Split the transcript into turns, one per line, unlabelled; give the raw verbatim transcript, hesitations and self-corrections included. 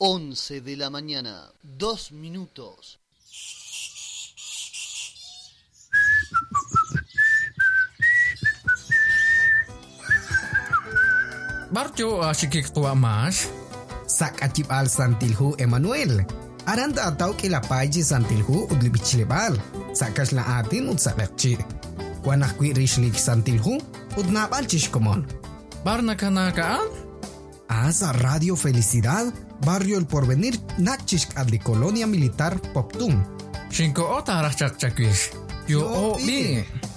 once de la mañana, dos minutos.
Barjo asyik tua mas.
Sak acip al santilhu Emmanuel. Aranda atau ke lapaji santilhu udli bichlebal. Sakas la atin ud sakakci. Wanah kui rishlik santilhu ud nabal chishkomon.
Barna kanakaan?
Asa Radio Felicidad, Barrio El Porvenir, Nachishk adli Colonia Militar Poptum.
Shinko ota rachak chakwish. Yo o bi.